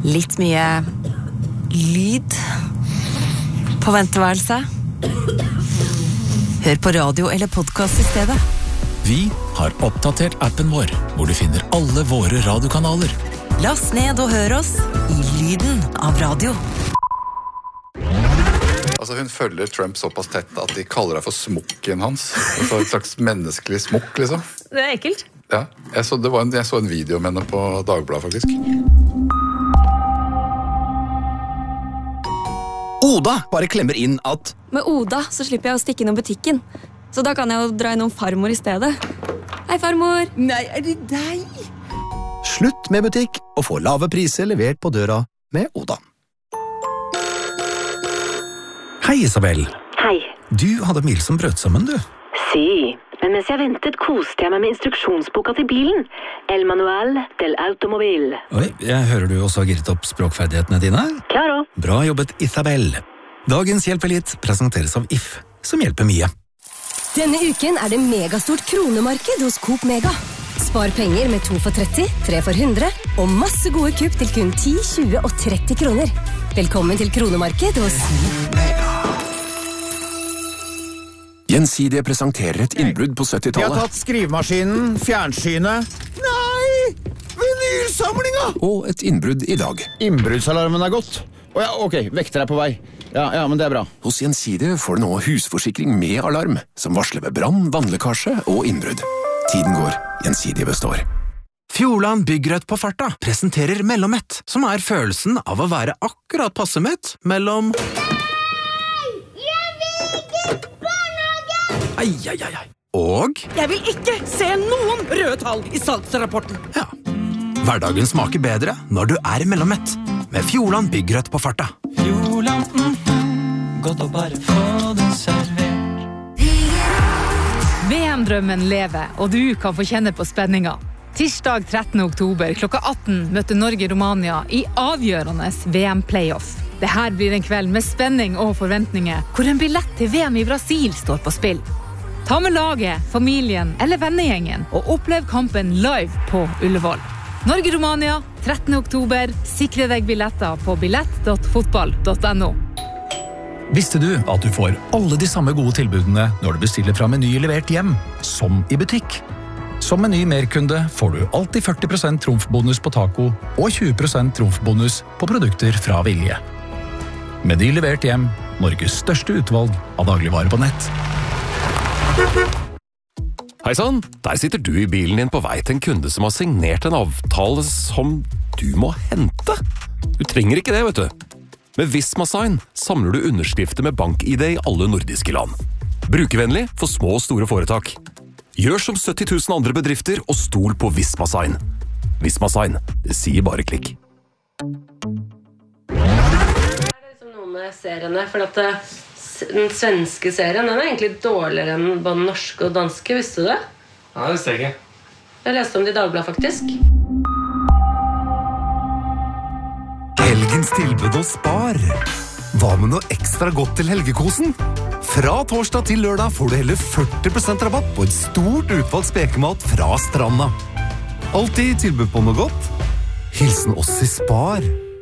Litt mye lyd på venteværelset. Hør på radio eller podcast i stedet. Vi har oppdatert appen vår, hvor du finner alle våre radiokanaler. Last ned og hør oss i lyden av radio. Altså hun følger Trump såpass tett at de kaller deg for smokken hans. Altså et slags menneskelig smokk, liksom. Det ekkelt. Ja, jeg så en video med henne på Dagbladet, faktisk. Oda bare klemmer inn at Med Oda så slipper jeg å stikke innom butikken. Så da kan jeg jo dra innom farmor i stedet. Hei, farmor! Nei, det deg? Slutt med butikk og få lave priser levert på døra med Oda. Hei, Isabel. Hei. Du hadde mil som brøt sammen, du. Si, men mens jeg ventet koste jeg meg med instruksjonsboka til bilen. El Manual del Automobil. Oi, jeg hører du også har gitt opp språkferdighetene dine. Klaro. Bra jobbet, Isabel. Dagens Hjelp Litt presenteres av If, som hjelper mye. Denne uken det megastort kronemarked hos Coop Mega. Spar penger med 2 for 30, 3 for 100 og masse gode kupp til kun 10, 20 og 30 kroner. Velkommen til kronemarked hos Mega. Gjensidige presenterer et innbrudd på 70-tallet. Vi har tatt skrivemaskinen, fjernsynet. Nei! Vinylsamlinga! Og et innbrudd i dag. Innbruddsalarmen gått. Ja, ok, vekter på vei. Ja, men det bra. Hos Gjensidige får du nå husforsikring med alarm, som varsler ved brann, vannlekkasje og innbrudd. Tiden går, Gjensidige består. Fjordland Byggrødt på farta presenterer Mellommett, som følelsen av å være akkurat passe mett mellom... Ai. Og... Jeg vil ikke se noen røde tall i salgsrapporten. Ja. Hverdagen smaker bedre når du Mellommett, med Fjordland Byggrødt på farta. Fjordland, godt å bare få det servert. VM-drømmen lever, og du kan få kjenne på spenninga. Tirsdag 13. oktober klokka 18 møter Norge-Romania i avgjørende VM-playoff. Dette blir en kveld med spenning og forventninger, hvor en billett til VM i Brasil står på spill. Ta med laget, familien eller vennegjengen og opplev kampen live på Ullevål. Norge-Romania, 13. oktober. Sikre deg billetter på billett.fotball.no. Visste du at du får alle de samme gode tilbudene når du bestiller fra Meny levert hjem, som i butikk? Som Meny merkunde får du alltid 40% trumfbonus på taco og 20% trumfbonus på produkter fra Vilje. Meny levert hjem, Norges største utvalg av dagligvarer på nett. Hei sann, der sitter du i bilen din på vei til en kunde som har signert en avtale som du må hente. Du trenger ikke det, vet du. Med Visma Sign samler du underskrifter med bank-ID i alle nordiske land. Brukervennlig for små og store foretak. Gjør som 70 000 andre bedrifter og stol på Visma Sign. Visma Sign, det sier bare klikk. Noen av seriene, for at den svenske serien, den egentlig dårligere enn både den norske og danske, visste du det? Ja, det visste jeg ikke. Jeg leste om det i Dagbladet, faktisk. Helgens tilbud hos Spar. Hva med noe ekstra godt til helgekosen? Fra torsdag til lørdag får du hele 40% rabatt på et stort utvalg spekemat fra Stranda. Alltid tilbud på noe godt. Hilsen oss i Spar.